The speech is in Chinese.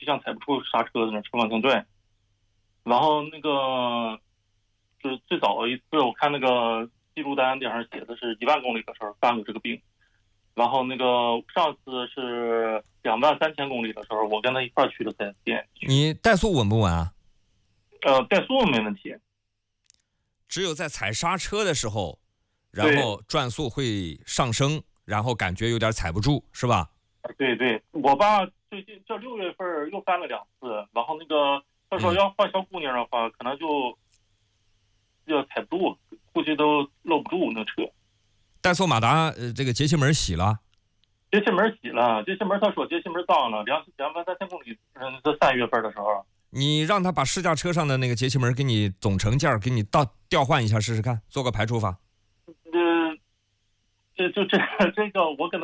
像踩不出刹车，在那车往前拽。然后那个就是最早一次我看那个记录单顶上写的是1万公里的时候犯过这个病，然后那个上次是23000公里的时候，我跟他一块去的 4S 店。 你怠速稳不稳啊？ 怠速没问题， 只有在踩刹车的时候，然后转速会上升，然后感觉有点踩不住，是吧？ 对对，我爸最近这6月份又翻了2次，然后那个他说要换小姑娘的话，可能就要踩不住，估计都搂不住那车。 怠速马达这个节气门洗了？ 节气门洗了，节气门他说节气门脏了，23000公里，这3月份的时候。 你让他把试驾车上的那个节气门给你总成件给你调换一下试试看，做个排除法。 这个我跟他